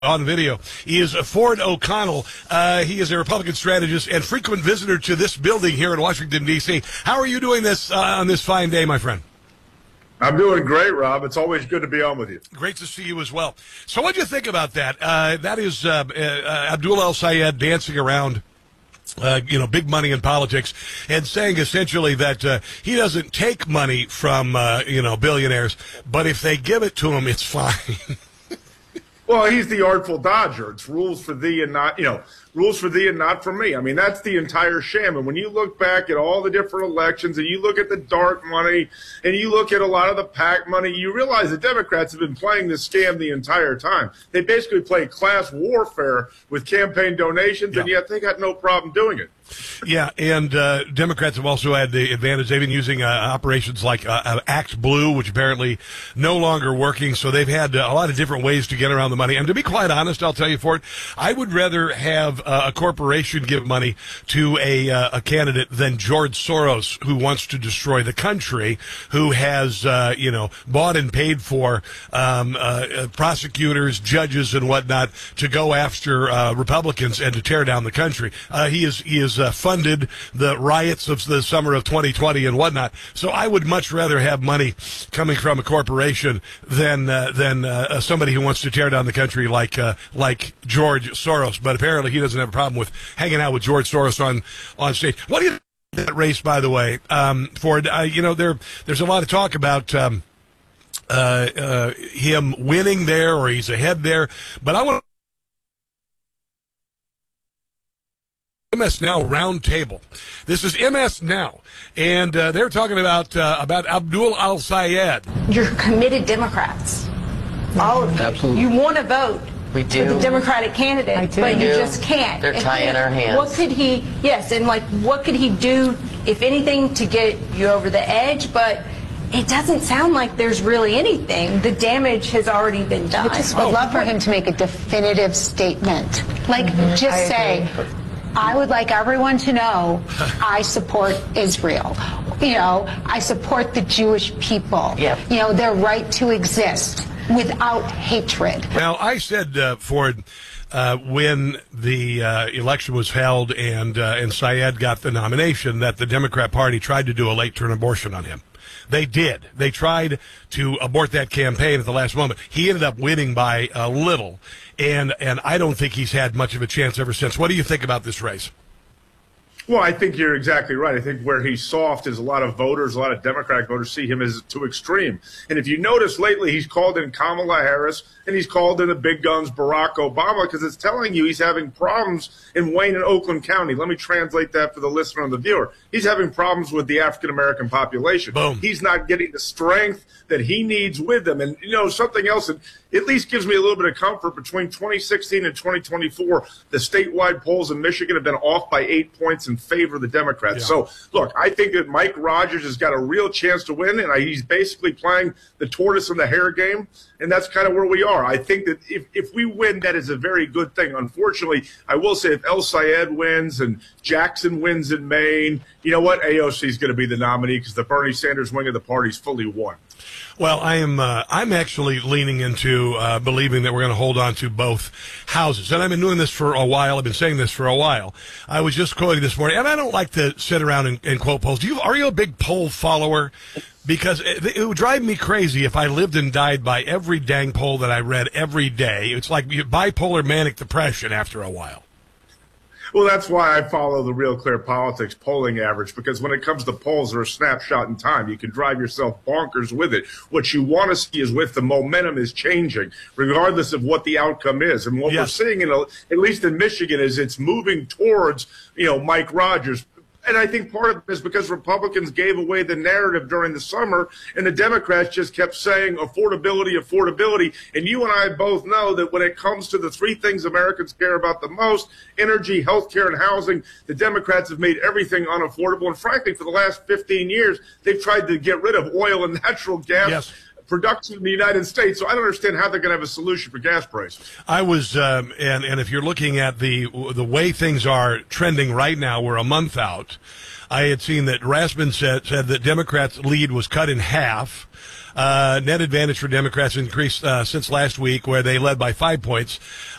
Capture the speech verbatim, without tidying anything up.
On video. He is Ford O'Connell. Uh, he is a Republican strategist and frequent visitor to this building here in Washington, D C. How are you doing this uh, on this fine day, my friend? I'm doing great, Rob. It's always good to be on with you. Great to see you as well. So what do you think about that? Uh, that is uh, uh, Abdul El-Sayed dancing around, uh, you know, big money in politics and saying essentially that uh, he doesn't take money from, uh, you know, billionaires, but if they give it to him, it's fine. Well, he's the artful dodger. It's rules for thee and not, you know, rules for thee and not for me. I mean, that's the entire sham. And when you look back at all the different elections and you look at the dark money and you look at a lot of the PAC money, you realize the Democrats have been playing this scam the entire time. They basically play class warfare with campaign donations, yeah. and yet they got no problem doing it. Yeah, and uh, Democrats have also had the advantage. They've been using uh, operations like uh, uh, Act Blue, which apparently no longer working. So they've had uh, a lot of different ways to get around the money. And to be quite honest, I'll tell you, Ford, I would rather have uh, a corporation give money to a uh, a candidate than George Soros, who wants to destroy the country, who has uh, you know bought and paid for um, uh, prosecutors, judges, and whatnot to go after uh, Republicans and to tear down the country. Uh, he is he is. Uh, funded the riots of the summer of twenty twenty and whatnot. So I would much rather have money coming from a corporation than uh, than uh, somebody who wants to tear down the country like uh, like George Soros. But apparently he doesn't have a problem with hanging out with George Soros on on stage. What do you think of that race, by the way, um, Ford? Uh, you know, there there's a lot of talk about um, uh, uh, him winning there, or he's ahead there. But I want M S Now Roundtable. This is M S Now, and uh, they're talking about uh, about Abdul El-Sayed. You're committed Democrats, all of you. Absolutely. You want to vote we do. for the Democratic candidate, but you just can't. They're tying our hands. What could he? Yes, and like, what could he do, if anything, to get you over the edge? But it doesn't sound like there's really anything. The damage has already been done. I just would oh. love for him to make a definitive statement, like mm-hmm. just I say. Agree. I would like everyone to know I support Israel. You know, I support the Jewish people. Yep. You know, their right to exist without hatred. Now, I said, uh, Ford, uh, when the uh, election was held and uh, and Sayed got the nomination, that the Democrat Party tried to do a late-term abortion on him. They did. They tried to abort that campaign at the last moment. He ended up winning by a little, and and I don't think he's had much of a chance ever since. What do you think about this race? Well, I think you're exactly right. I think where he's soft is a lot of voters, a lot of Democratic voters see him as too extreme. And if you notice lately, he's called in Kamala Harris and he's called in the big guns Barack Obama because it's telling you he's having problems in Wayne and Oakland County. Let me translate that for the listener and the viewer. He's having problems with the African-American population. Boom. He's not getting the strength that he needs with them. And, you know, something else that at least gives me a little bit of comfort, between twenty sixteen and twenty twenty-four, the statewide polls in Michigan have been off by eight points in favor of the Democrats. Yeah. So, look, I think that Mike Rogers has got a real chance to win, and he's basically playing the tortoise and the hare game, and that's kind of where we are. I think that if, if we win, that is a very good thing. Unfortunately, I will say if El-Sayed wins and Jackson wins in Maine, you know what? A O C is going to be the nominee because the Bernie Sanders wing of the party is fully won. Well, I am. Uh, I'm actually leaning into uh, believing that we're going to hold on to both houses, and I've been doing this for a while. I've been saying this for a while. I was just quoting this morning, and I don't like to sit around and, and quote polls. Do you? Are you a big poll follower? Because it, it would drive me crazy if I lived and died by every dang poll that I read every day. It's like bipolar manic depression after a while. Well, that's why I follow the Real Clear Politics polling average, because when it comes to polls, they're a snapshot in time. You can drive yourself bonkers with it. What you want to see is with the momentum is changing, regardless of what the outcome is. And what yes. we're seeing, in a, at least in Michigan, is it's moving towards, you know, Mike Rogers. And I think part of it is because Republicans gave away the narrative during the summer, and the Democrats just kept saying affordability, affordability. And you and I both know that when it comes to the three things Americans care about the most, energy, healthcare, and housing, the Democrats have made everything unaffordable. And frankly, for the last fifteen years, they've tried to get rid of oil and natural gas. Yes. Production in the United States, so I don't understand how they're going to have a solution for gas prices. I was, um, and and if you're looking at the the way things are trending right now, we're a month out. I had seen that Rasmussen said said that Democrats' lead was cut in half. Uh, net advantage for Democrats increased uh, since last week, where they led by five points.